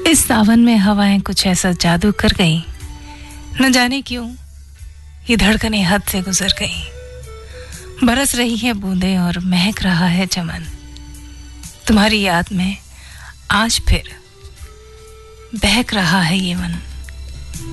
इस सावन में हवाएं कुछ ऐसा जादू कर गई, न जाने क्यों ये धड़कनें हद से गुजर गई। बरस रही है बूंदें और महक रहा है चमन। तुम्हारी याद में आज फिर बहक रहा है ये मन।